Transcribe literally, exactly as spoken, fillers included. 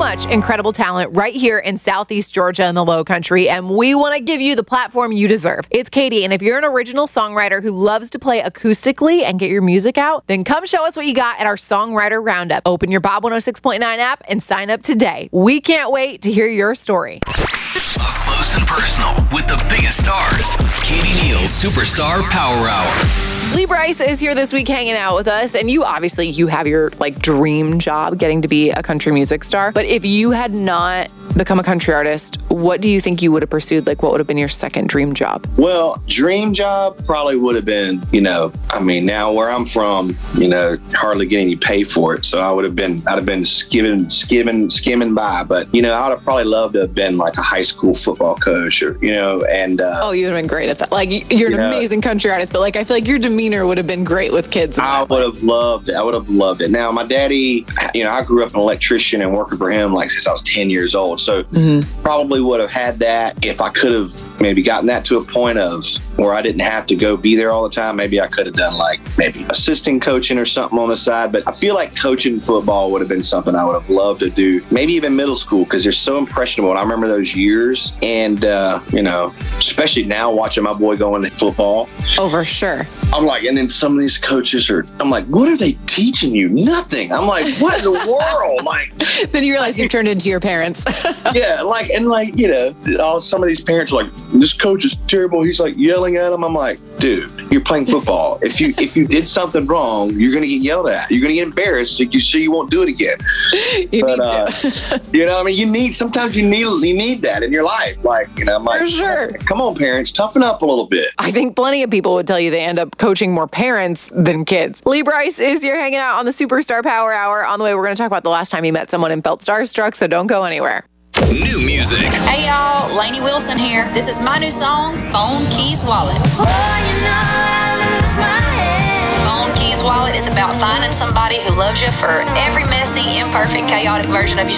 much incredible talent right here in Southeast Georgia and the Low Country, and we want to give you the platform you deserve. It's Katie, and if you're an original songwriter who loves to play acoustically and get your music out, then come show us what you got at our Songwriter Roundup. Open your Bob one oh six point nine app and sign up today. We can't wait to hear your story. Up close and personal with the biggest stars. Katie Neal's Superstar Power Hour. Lee Brice is here this week hanging out with us, and you obviously you have your like dream job getting to be a country music star. But if you had not become a country artist, what do you think you would have pursued? Like, what would have been your second dream job? Well, dream job probably would have been, you know, I mean, now where I'm from, you know, hardly getting any pay for it. So I would have been, I'd have been skimming, skimming, skimming by. But, you know, I would have probably loved to have been like a high school football coach or, you know, and. Uh, oh, you would have been great at that. Like, you're an you know, amazing country artist, but like, I feel like your demeanor would have been great with kids. I would have loved it. I would have loved it. Now, my daddy, you know, I grew up an electrician and working for him like since I was ten years old. So mm-hmm. probably would have had that if I could have maybe gotten that to a point of where I didn't have to go be there all the time. Maybe I could have done like maybe assistant coaching or something on the side. But I feel like coaching football would have been something I would have loved to do. Maybe even middle school because they're so impressionable. And I remember those years. And, uh, you know, especially now watching my boy go into football. Oh, for sure. I'm like, and then some of these coaches are, I'm like, what are they teaching you? Nothing. I'm like, what in the world? Like, then you realize you've turned into your parents. yeah, like, and like, you know, all some of these parents are like, this coach is terrible. He's like yelling at them. I'm like, dude, you're playing football. If you if you did something wrong, you're gonna get yelled at. You're gonna get embarrassed. So you so you won't do it again. You but, need uh, to. You know, I mean, you need sometimes you need you need that in your life. Like, you know, I'm like, for sure. Come on, parents, toughen up a little bit. I think plenty of people would tell you they end up coaching more parents than kids. Lee Brice is here hanging out on the Superstar Power Hour. On the way, we're going to talk about the last time you met someone and felt starstruck, so don't go anywhere. New music. Hey y'all, Lainey Wilson here. This is my new song, Phone Keys Wallet. Oh, you know I lose my head. Phone Keys Wallet is about finding somebody who loves you for every messy, imperfect, chaotic version of yourself.